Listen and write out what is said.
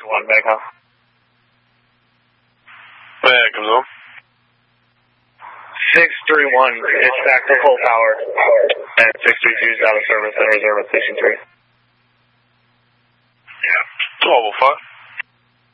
1 Mega. Yeah, comes on. 631 is back to full power. And 632 is out of service and reserve at Station 3. Yeah. 1205.